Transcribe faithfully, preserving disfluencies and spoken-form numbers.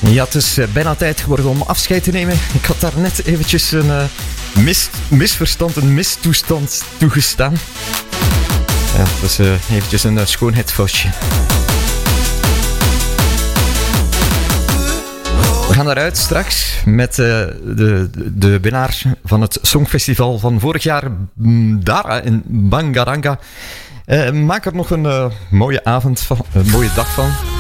Ja, het is bijna tijd geworden om afscheid te nemen. Ik had daar net eventjes een uh, mis, misverstand, een mistoestand toegestaan. Ja, dat is uh, eventjes een uh, schoonheidsfoutje. We gaan eruit straks met uh, de, de winnaar van het Songfestival van vorig jaar, Dara in Bangaranga. Uh, maak er nog een uh, mooie avond van, een mooie dag van.